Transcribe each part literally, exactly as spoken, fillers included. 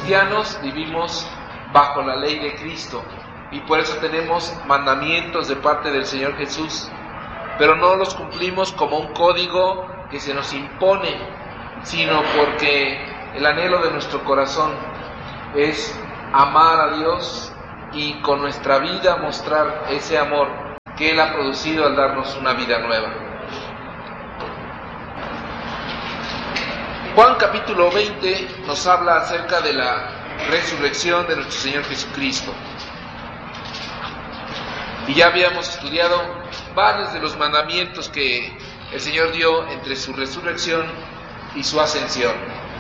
cristianos vivimos bajo la ley de Cristo y por eso tenemos mandamientos de parte del Señor Jesús, pero no los cumplimos como un código que se nos impone, sino porque el anhelo de nuestro corazón es amar a Dios y con nuestra vida mostrar ese amor que Él ha producido al darnos una vida nueva. Juan capítulo veinte nos habla acerca de la resurrección de nuestro Señor Jesucristo. Y ya habíamos estudiado varios de los mandamientos que el Señor dio entre su resurrección y su ascensión.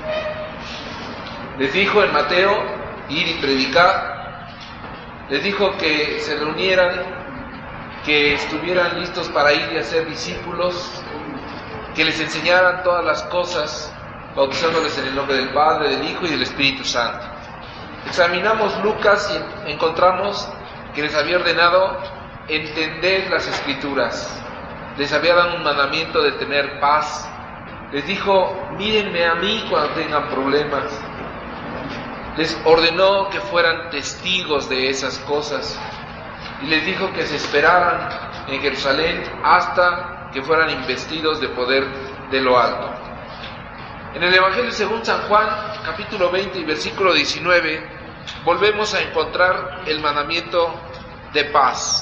Les dijo en Mateo, ir y predicar. Les dijo que se reunieran, que estuvieran listos para ir y hacer discípulos, que les enseñaran todas las cosas, bautizándoles en el nombre del Padre, del Hijo y del Espíritu Santo. Examinamos Lucas y encontramos que les había ordenado entender las Escrituras. Les había dado un mandamiento de tener paz. Les dijo, mírenme a mí cuando tengan problemas. Les ordenó que fueran testigos de esas cosas. Y les dijo que se esperaran en Jerusalén hasta que fueran investidos de poder de lo alto. En el Evangelio según San Juan, capítulo veinte y versículo diecinueve, volvemos a encontrar el mandamiento de paz.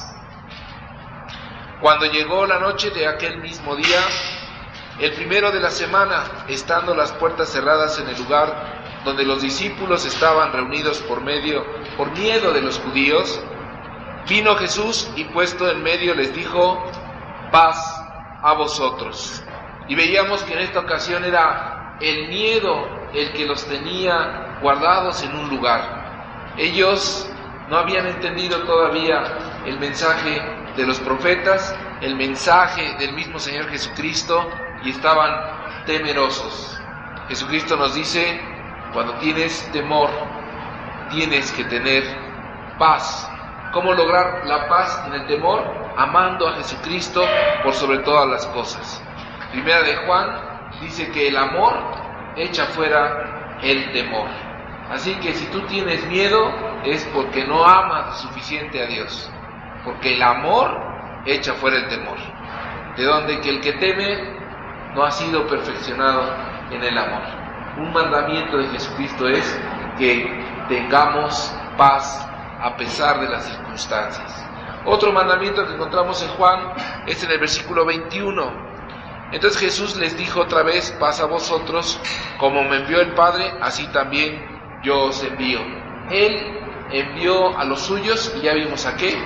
Cuando llegó la noche de aquel mismo día, el primero de la semana, estando las puertas cerradas en el lugar donde los discípulos estaban reunidos por medio, por miedo de los judíos, vino Jesús y puesto en medio les dijo, paz a vosotros. Y veíamos que en esta ocasión era el miedo el que los tenía guardados en un lugar. Ellos no habían entendido todavía el mensaje de los profetas, el mensaje del mismo Señor Jesucristo, y estaban temerosos. Jesucristo nos dice, cuando tienes temor, tienes que tener paz. ¿Cómo lograr la paz en el temor? Amando a Jesucristo por sobre todas las cosas. Primera de Juan dice que el amor echa fuera el temor. Así que si tú tienes miedo es porque no amas suficiente a Dios, porque el amor echa fuera el temor. De donde que el que teme no ha sido perfeccionado en el amor. Un mandamiento de Jesucristo es que tengamos paz a pesar de las circunstancias. Otro mandamiento que encontramos en Juan es en el versículo veintiuno. Entonces Jesús les dijo otra vez, paz a vosotros, como me envió el Padre, así también yo os envío. Él envió a los suyos, y ya vimos a qué,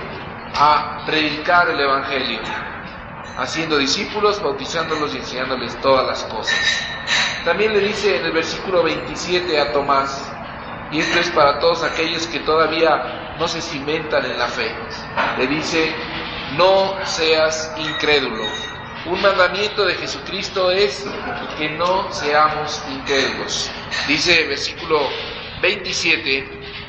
a predicar el Evangelio, haciendo discípulos, bautizándolos y enseñándoles todas las cosas. También le dice en el versículo veintisiete a Tomás, y esto es para todos aquellos que todavía no se cimentan en la fe, le dice, no seas incrédulo. Un mandamiento de Jesucristo es que no seamos incrédulos. Dice versículo veintisiete,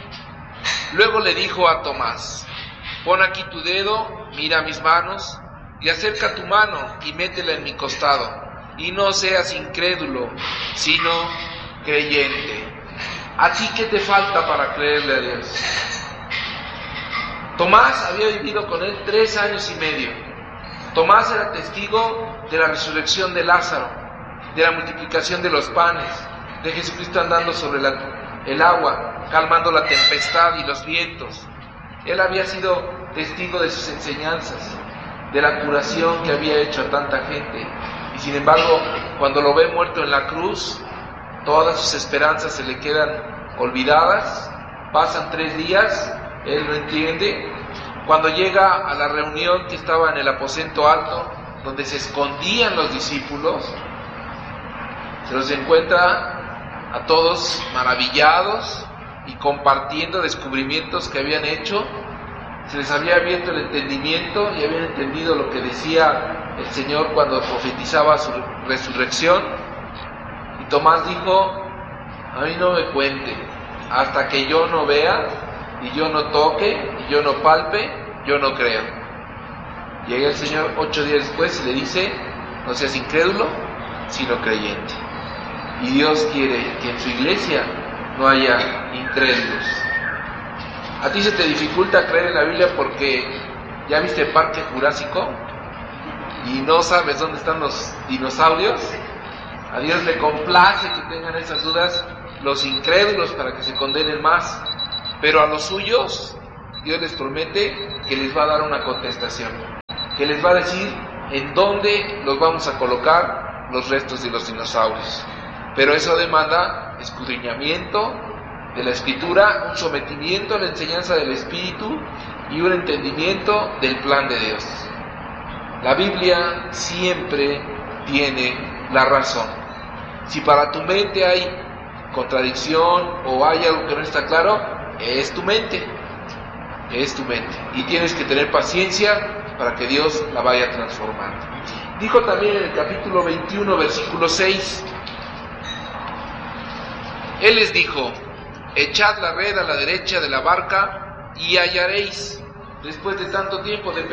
luego le dijo a Tomás, pon aquí tu dedo, mira mis manos, y acerca tu mano y métela en mi costado, y no seas incrédulo, sino creyente. ¿A ti qué te falta para creerle a Dios? Tomás había vivido con él tres años y medio. Tomás era testigo de la resurrección de Lázaro, de la multiplicación de los panes, de Jesucristo andando sobre la, el agua, calmando la tempestad y los vientos. Él había sido testigo de sus enseñanzas, de la curación que había hecho a tanta gente. Y sin embargo, cuando lo ve muerto en la cruz, todas sus esperanzas se le quedan olvidadas. Pasan tres días, él no entiende. Cuando llega a la reunión que estaba en el aposento alto, donde se escondían los discípulos, se los encuentra a todos maravillados y compartiendo descubrimientos que habían hecho. Se les había abierto el entendimiento y habían entendido lo que decía el Señor cuando profetizaba su resurrección. Y Tomás dijo, a mí no me cuente, hasta que yo no vea, y yo no toque, y yo no palpe, yo no creo. Llega el Señor ocho días después y le dice, no seas incrédulo, sino creyente. Y Dios quiere que en su iglesia no haya incrédulos. ¿A ti se te dificulta creer en la Biblia porque ya viste Parque Jurásico y no sabes dónde están los dinosaurios? A Dios le complace que tengan esas dudas los incrédulos para que se condenen más, pero a los suyos Dios les promete que les va a dar una contestación, que les va a decir en dónde los vamos a colocar los restos de los dinosaurios. Pero eso demanda escudriñamiento de la Escritura, un sometimiento a la enseñanza del Espíritu y un entendimiento del plan de Dios. La Biblia siempre tiene la razón. Si para tu mente hay contradicción o hay algo que no está claro, es tu mente, es tu mente. Y tienes que tener paciencia para que Dios la vaya transformando. Dijo también en el capítulo veintiuno, versículo seis, Él les dijo: echad la red a la derecha de la barca y hallaréis. Después de tanto tiempo de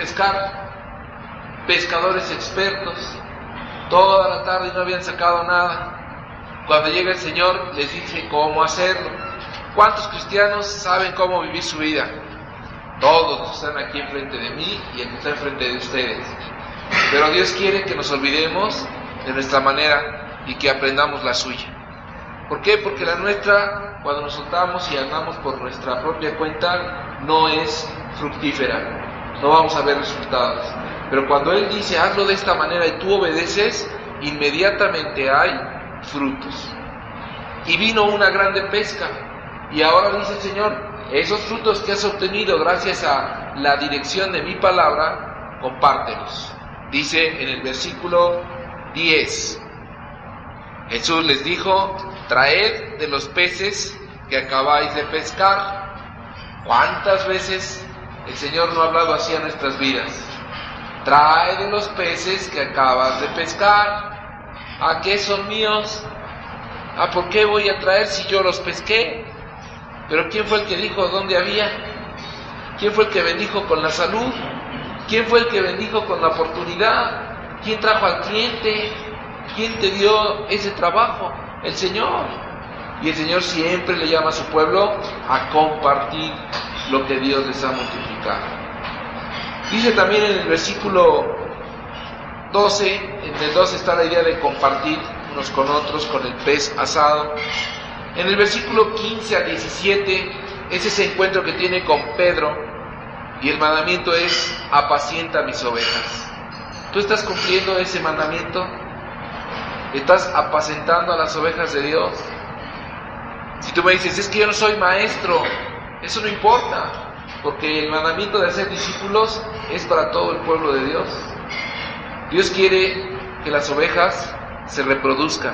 pescar, pescadores expertos, toda la tarde y no habían sacado nada. Cuando llega el Señor les dice cómo hacerlo. ¿Cuántos cristianos saben cómo vivir su vida? Todos los que están aquí enfrente de mí y el que está enfrente de ustedes. Pero Dios quiere que nos olvidemos de nuestra manera y que aprendamos la suya. ¿Por qué? Porque la nuestra, cuando nos soltamos y andamos por nuestra propia cuenta, no es fructífera. No vamos a ver resultados. Pero cuando Él dice hazlo de esta manera y tú obedeces, inmediatamente hay frutos. Y vino una grande pesca. Y ahora dice el Señor, esos frutos que has obtenido gracias a la dirección de mi palabra, compártelos. Dice en el versículo diez, Jesús les dijo: traed de los peces que acabáis de pescar. ¿Cuántas veces el Señor no ha hablado así a nuestras vidas? Trae de los peces que acabas de pescar. ¿A qué son míos? ¿A por qué voy a traer si yo los pesqué? Pero ¿quién fue el que dijo dónde había? ¿Quién fue el que bendijo con la salud? ¿Quién fue el que bendijo con la oportunidad? ¿Quién trajo al cliente? ¿Quién te dio ese trabajo? El Señor. Y el Señor siempre le llama a su pueblo a compartir lo que Dios les ha multiplicado. Dice también en el versículo doce, en el doce está la idea de compartir unos con otros, con el pez asado. En el versículo quince a diecisiete es ese encuentro que tiene con Pedro y el mandamiento es: apacienta mis ovejas. ¿Tú estás cumpliendo ese mandamiento? ¿Estás apacentando a las ovejas de Dios? Si tú me dices, es que yo no soy maestro, eso no importa, porque el mandamiento de hacer discípulos es para todo el pueblo de Dios. Dios quiere que las ovejas se reproduzcan.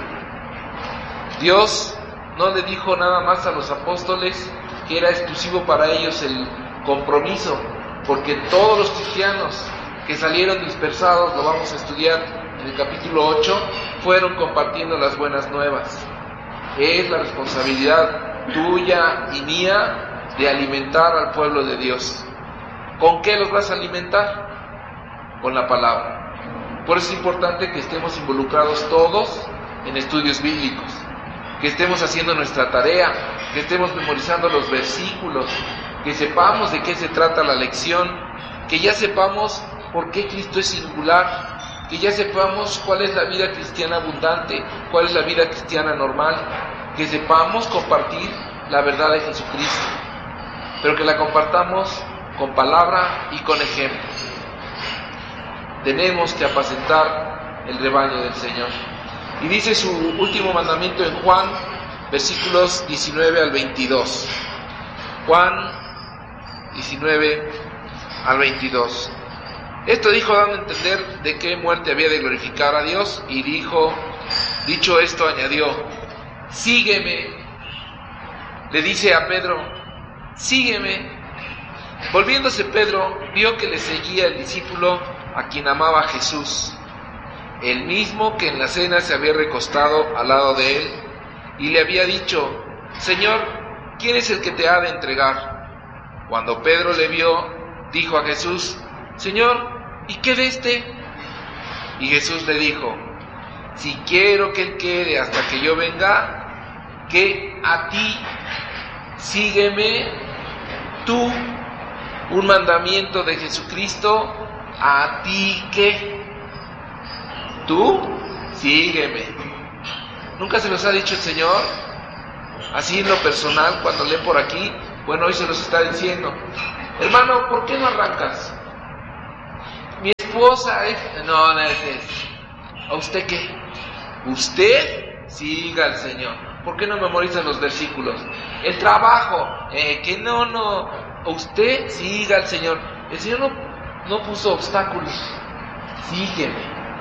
Dios no le dijo nada más a los apóstoles que era exclusivo para ellos el compromiso, porque todos los cristianos que salieron dispersados, lo vamos a estudiar en el capítulo ocho, fueron compartiendo las buenas nuevas. Es la responsabilidad tuya y mía de alimentar al pueblo de Dios. ¿Con qué los vas a alimentar? Con la palabra. Por eso es importante que estemos involucrados todos en estudios bíblicos, que estemos haciendo nuestra tarea, que estemos memorizando los versículos, que sepamos de qué se trata la lección, que ya sepamos por qué Cristo es singular, que ya sepamos cuál es la vida cristiana abundante, cuál es la vida cristiana normal, que sepamos compartir la verdad de Jesucristo, pero que la compartamos con palabra y con ejemplo. Tenemos que apacentar el rebaño del Señor. Y dice su último mandamiento en Juan, versículos diecinueve al veintidós. Juan diecinueve al veintidós. Esto dijo dando a entender de qué muerte había de glorificar a Dios, y dijo, dicho esto añadió, sígueme. Le dice a Pedro, sígueme. Volviéndose Pedro, vio que le seguía el discípulo a quien amaba Jesús, el mismo que en la cena se había recostado al lado de él, y le había dicho, Señor, ¿quién es el que te ha de entregar? Cuando Pedro le vio, dijo a Jesús, Señor, ¿y qué de este? Y Jesús le dijo, si quiero que él quede hasta que yo venga, que a ti sígueme tú. Un mandamiento de Jesucristo, ¿a ti qué? Tú, sígueme. ¿Nunca se los ha dicho el Señor? Así en lo personal, cuando lee por aquí, bueno, hoy se los está diciendo. Hermano, ¿por qué no arrancas? Mi esposa es... No, no es... ¿A usted qué? Usted siga al Señor. ¿Por qué no memorizan los versículos? El trabajo, eh, que no, no... Usted siga al Señor. El Señor no, no puso obstáculos. Sígueme.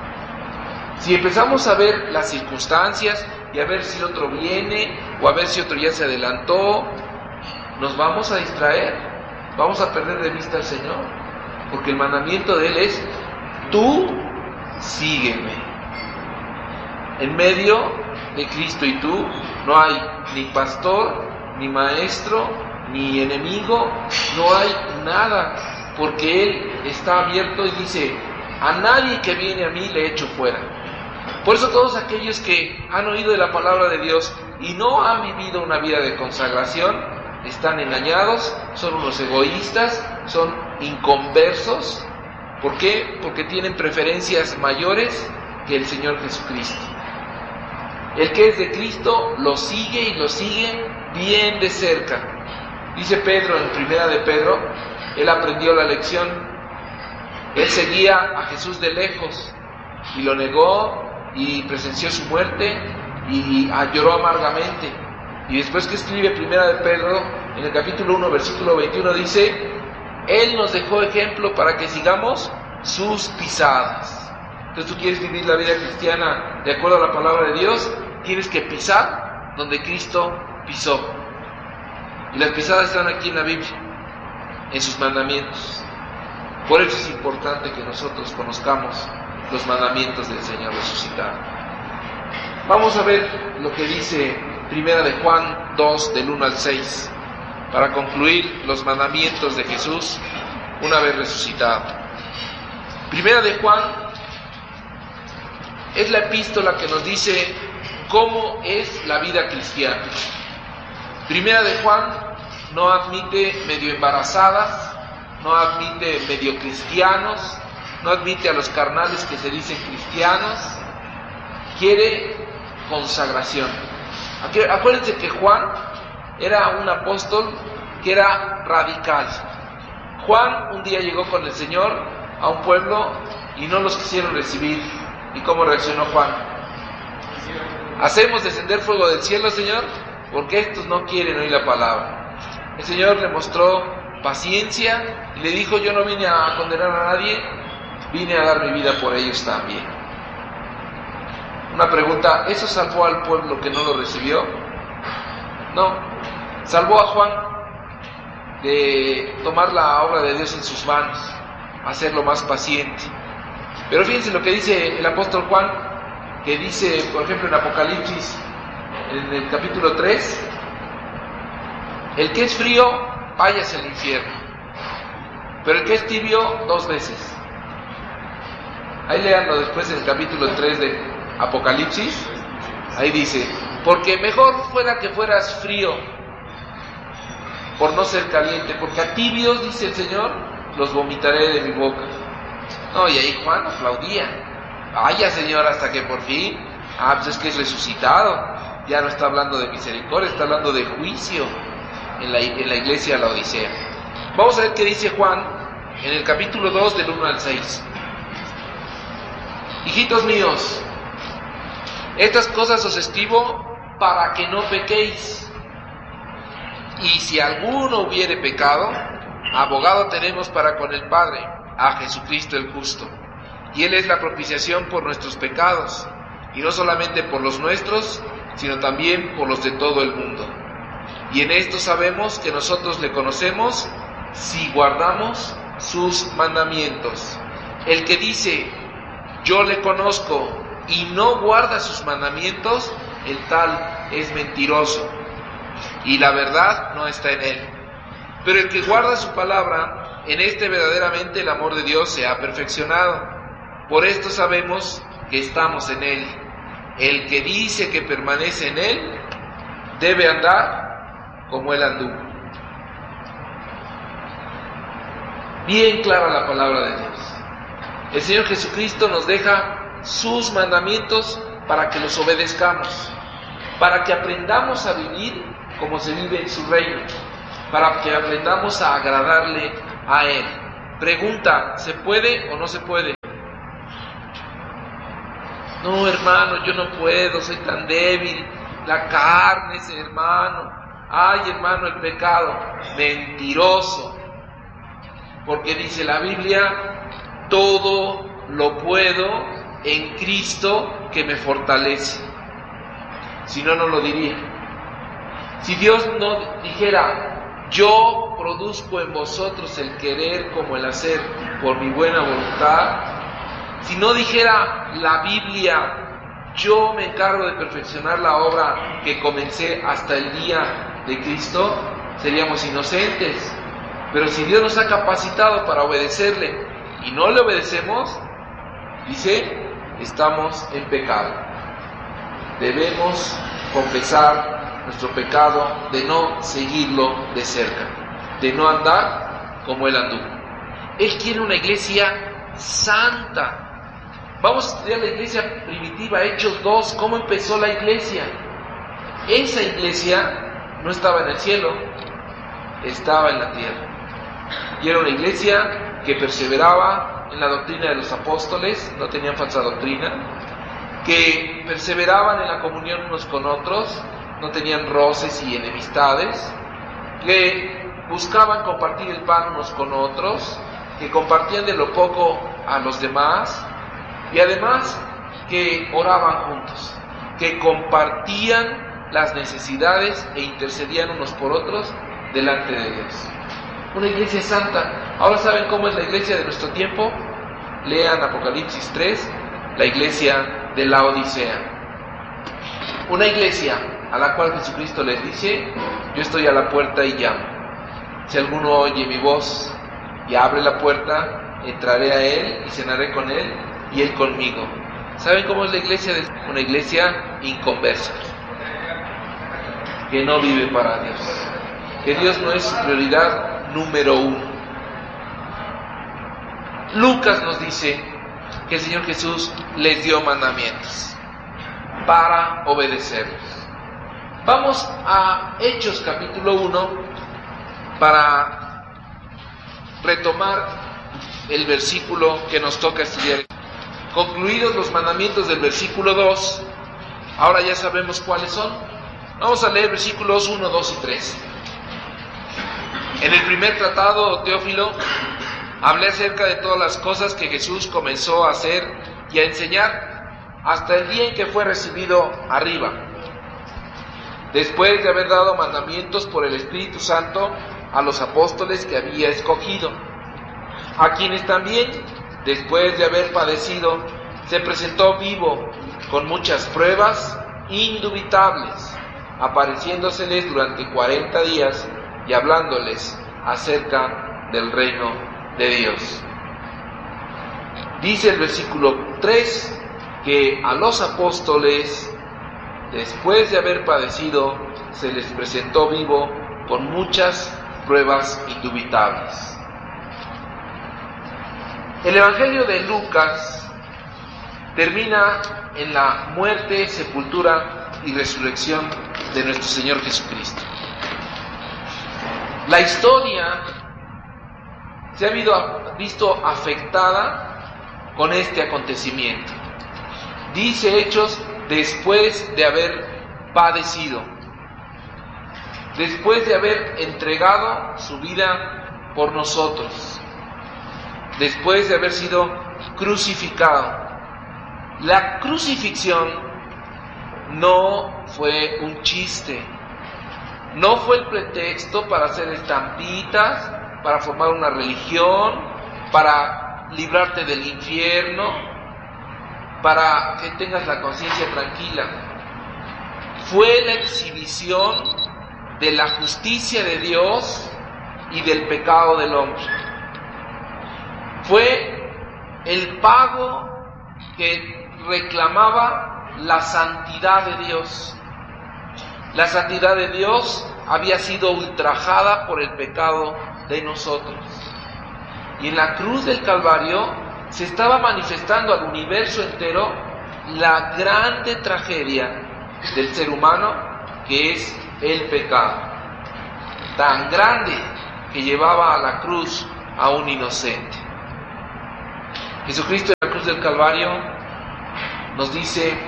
Si empezamos a ver las circunstancias y a ver si otro viene o a ver si otro ya se adelantó, nos vamos a distraer. Vamos a perder de vista al Señor. Porque el mandamiento de Él es: tú sígueme. En medio de Cristo y tú no hay ni pastor, ni maestro, ni enemigo, no hay nada, porque Él está abierto y dice: a nadie que viene a mí le echo fuera. Por eso todos aquellos que han oído de la palabra de Dios y no han vivido una vida de consagración, están engañados, son unos egoístas, son inconversos. ¿Por qué? Porque tienen preferencias mayores que el Señor Jesucristo. El que es de Cristo lo sigue y lo sigue bien de cerca. Dice Pedro en Primera de Pedro, él aprendió la lección. Él seguía a Jesús de lejos y lo negó y presenció su muerte y lloró amargamente. Y después que escribe Primera de Pedro, en el capítulo uno, versículo veintiuno, dice: Él nos dejó ejemplo para que sigamos sus pisadas. Entonces, tú quieres vivir la vida cristiana de acuerdo a la palabra de Dios, tienes que pisar donde Cristo pisó. Y las pisadas están aquí en la Biblia, en sus mandamientos. Por eso es importante que nosotros conozcamos los mandamientos del Señor resucitado. Vamos a ver lo que dice Primera de Juan dos, del uno al seis, para concluir los mandamientos de Jesús una vez resucitado. Primera de Juan es la epístola que nos dice cómo es la vida cristiana. Primera de Juan no admite medio embarazadas, no admite medio cristianos, no admite a los carnales que se dicen cristianos, quiere consagración. Acuérdense que Juan era un apóstol que era radical. Juan un día llegó con el Señor a un pueblo y no los quisieron recibir. ¿Y cómo reaccionó Juan? ¿Hacemos descender fuego del cielo, Señor? Porque estos no quieren oír la palabra. El Señor le mostró paciencia y le dijo: yo no vine a condenar a nadie, vine a dar mi vida por ellos también. Una pregunta: ¿eso salvó al pueblo que no lo recibió? No, salvó a Juan de tomar la obra de Dios en sus manos, hacerlo más paciente. Pero fíjense lo que dice el apóstol Juan, que dice, por ejemplo, en Apocalipsis, en el capítulo tres, el que es frío, váyase al infierno, pero el que es tibio, dos veces. Ahí leanlo después en el capítulo tres de Apocalipsis. Ahí dice: porque mejor fuera que fueras frío por no ser caliente, porque a tibios, dice el Señor, los vomitaré de mi boca. No, y ahí Juan aplaudía: vaya, Señor, hasta que por fin, ah, pues es que es resucitado, ya no está hablando de misericordia, está hablando de juicio en la, en la iglesia de la Odisea. Vamos a ver qué dice Juan en el capítulo dos, del uno al seis. Hijitos míos, estas cosas os escribo para que no pequéis. Y si alguno hubiere pecado, abogado tenemos para con el Padre, a Jesucristo el justo. Y Él es la propiciación por nuestros pecados, y no solamente por los nuestros, sino también por los de todo el mundo. Y en esto sabemos que nosotros le conocemos si guardamos sus mandamientos. El que dice: yo le conozco, y no guarda sus mandamientos, el tal es mentiroso, y la verdad no está en él. Pero el que guarda su palabra, en este verdaderamente el amor de Dios se ha perfeccionado. Por esto sabemos que estamos en él. El que dice que permanece en él, debe andar como él anduvo. Bien clara la palabra de Dios. El Señor Jesucristo nos deja sus mandamientos para que los obedezcamos, para que aprendamos a vivir como se vive en su reino, para que aprendamos a agradarle a Él. Pregunta, ¿se puede o no se puede? No, hermano, yo no puedo, soy tan débil, la carne, ese hermano, ay, hermano, el pecado, mentiroso, porque dice la Biblia, todo lo puedo en Cristo que me fortalece. Si no, no lo diría. Si Dios no dijera, yo produzco en vosotros el querer como el hacer por mi buena voluntad, si no dijera la Biblia, yo me encargo de perfeccionar la obra que comencé hasta el día de Cristo, seríamos inocentes. Pero si Dios nos ha capacitado para obedecerle y no le obedecemos, dice, estamos en pecado. Debemos confesar nuestro pecado de no seguirlo de cerca, de no andar como Él anduvo. Él quiere una iglesia santa. Vamos a estudiar la iglesia primitiva, Hechos dos, cómo empezó la iglesia. Esa iglesia no estaba en el cielo, estaba en la tierra. Y era una iglesia que perseveraba en la doctrina de los apóstoles, no tenían falsa doctrina, que perseveraban en la comunión unos con otros, no tenían roces y enemistades, que buscaban compartir el pan unos con otros, que compartían de lo poco a los demás, y además que oraban juntos, que compartían las necesidades e intercedían unos por otros delante de Dios. Una iglesia santa. Ahora saben cómo es la iglesia de nuestro tiempo. Lean Apocalipsis tres, la iglesia de la Odisea. Una iglesia a la cual Jesucristo les dice, yo estoy a la puerta y llamo. Si alguno oye mi voz y abre la puerta, entraré a él y cenaré con él y él conmigo. ¿Saben cómo es la iglesia? Una iglesia inconversa, que no vive para Dios, que Dios no es su prioridad número uno. Lucas nos dice que el Señor Jesús les dio mandamientos para obedecerlos. Vamos a Hechos capítulo uno para retomar el versículo que nos toca estudiar. Concluidos los mandamientos del versículo dos, ahora ya sabemos cuáles son. Vamos a leer versículos uno, dos y tres. En el primer tratado, Teófilo, hablé acerca de todas las cosas que Jesús comenzó a hacer y a enseñar hasta el día en que fue recibido arriba, después de haber dado mandamientos por el Espíritu Santo a los apóstoles que había escogido, a quienes también, después de haber padecido, se presentó vivo con muchas pruebas indubitables, apareciéndoseles durante cuarenta días y hablándoles acerca del reino de Dios. Dice el versículo tres que a los apóstoles, después de haber padecido, se les presentó vivo con muchas pruebas indubitables. El Evangelio de Lucas termina en la muerte, sepultura y resurrección de nuestro Señor Jesucristo. La historia se ha visto afectada con este acontecimiento. Dice Hechos, después de haber padecido, después de haber entregado su vida por nosotros, después de haber sido crucificado. La crucifixión no fue un chiste, no fue el pretexto para hacer estampitas, para formar una religión, para librarte del infierno, para que tengas la conciencia tranquila. Fue la exhibición de la justicia de Dios y del pecado del hombre. Fue el pago que reclamaba la santidad de Dios. La santidad de Dios había sido ultrajada por el pecado de nosotros. Y en la cruz del Calvario se estaba manifestando al universo entero la grande tragedia del ser humano, que es el pecado, tan grande que llevaba a la cruz a un inocente. Jesucristo en la cruz del Calvario nos dice: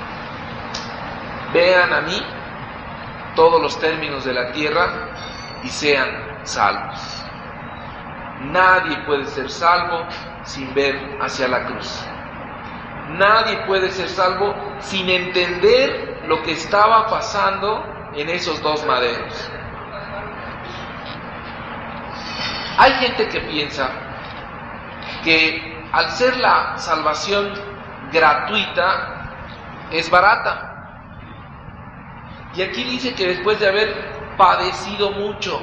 vean a mí todos los términos de la tierra y sean salvos. Nadie puede ser salvo sin ver hacia la cruz. Nadie puede ser salvo sin entender lo que estaba pasando en esos dos maderos. Hay gente que piensa que al ser la salvación gratuita es barata. Y aquí dice que después de haber padecido mucho.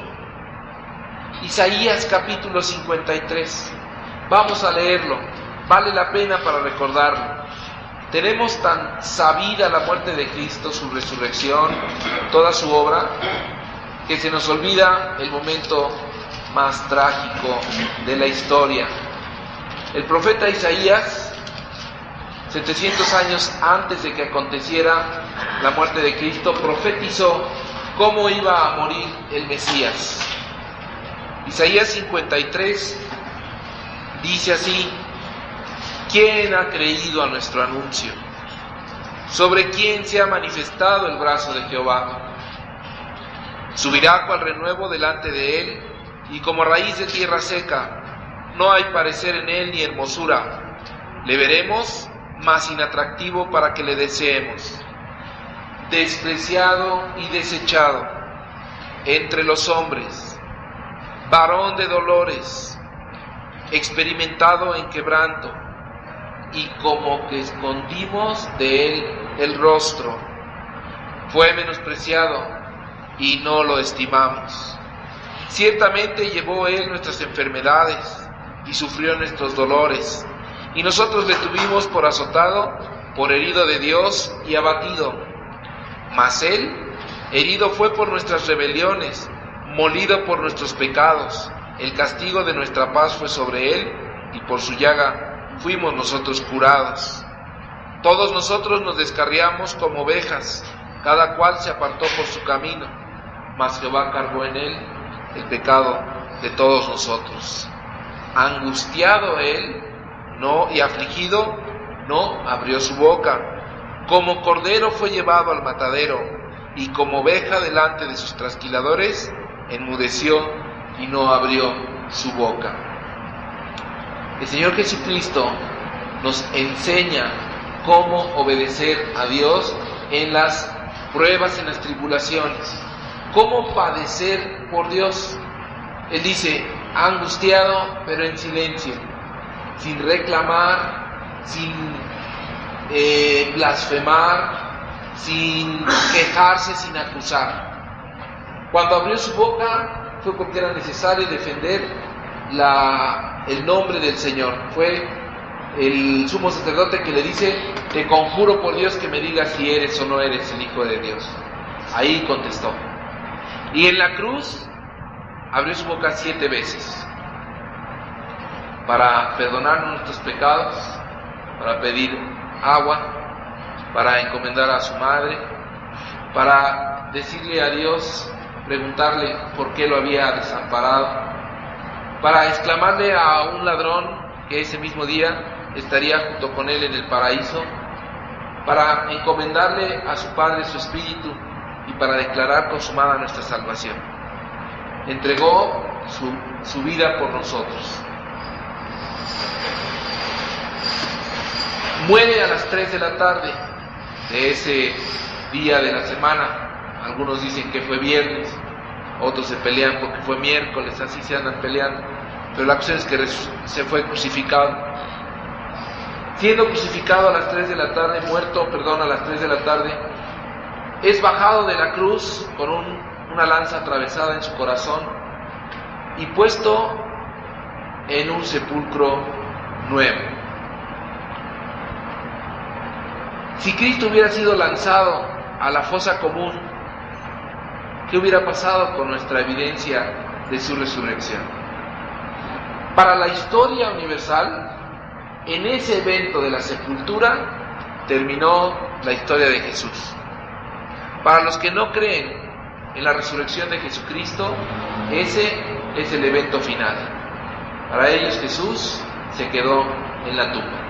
Isaías capítulo cincuenta y tres. Vamos a leerlo. Vale la pena para recordarlo. Tenemos tan sabida la muerte de Cristo, su resurrección, toda su obra, que se nos olvida el momento más trágico de la historia. El profeta Isaías, setecientos años antes de que aconteciera la muerte de Cristo, profetizó cómo iba a morir el Mesías. Isaías cincuenta y tres dice así: ¿quién ha creído a nuestro anuncio? ¿Sobre quién se ha manifestado el brazo de Jehová? Subirá cual renuevo delante de él, y como raíz de tierra seca, no hay parecer en él ni hermosura. Le veremos, mas inatractivo para que le deseemos. Despreciado y desechado entre los hombres, varón de dolores, experimentado en quebranto, y como que escondimos de él el rostro. Fue menospreciado y no lo estimamos. Ciertamente llevó él nuestras enfermedades y sufrió nuestros dolores, y nosotros le tuvimos por azotado, por herido de Dios y abatido. Mas él herido fue por nuestras rebeliones, molido por nuestros pecados. El castigo de nuestra paz fue sobre él, y por su llaga fuimos nosotros curados. Todos nosotros nos descarriamos como ovejas, cada cual se apartó por su camino, mas Jehová cargó en él el pecado de todos nosotros. Angustiado él, no, y afligido, no abrió su boca. Como cordero fue llevado al matadero, y como oveja delante de sus trasquiladores, enmudeció y no abrió su boca. El Señor Jesucristo nos enseña cómo obedecer a Dios en las pruebas, en las tribulaciones, cómo padecer por Dios. Él dice: angustiado pero en silencio, sin reclamar, sin eh, blasfemar, sin quejarse, sin acusar. Cuando abrió su boca fue porque era necesario defender la, el nombre del Señor. Fue el sumo sacerdote que le dice: te conjuro por Dios que me digas si eres o no eres el Hijo de Dios. Ahí contestó. Y en la cruz abrió su boca siete veces para perdonar nuestros pecados, para pedir agua, para encomendar a su madre, para decirle a Dios, preguntarle por qué lo había desamparado, para exclamarle a un ladrón que ese mismo día estaría junto con él en el paraíso, para encomendarle a su Padre su Espíritu y para declarar consumada nuestra salvación. Entregó su, su vida por nosotros. Muere a las tres de la tarde de ese día de la semana. Algunos dicen que fue viernes, otros se pelean porque fue miércoles, así se andan peleando. Pero la cuestión es que se fue crucificado. Siendo crucificado a las tres de la tarde, muerto, perdón, a las tres de la tarde, es bajado de la cruz con un, una lanza atravesada en su corazón y puesto en un sepulcro nuevo. Si Cristo hubiera sido lanzado a la fosa común, ¿qué hubiera pasado con nuestra evidencia de su resurrección? Para la historia universal, en ese evento de la sepultura terminó la historia de Jesús. Para los que no creen en la resurrección de Jesucristo, ese es el evento final. Para ellos Jesús se quedó en la tumba.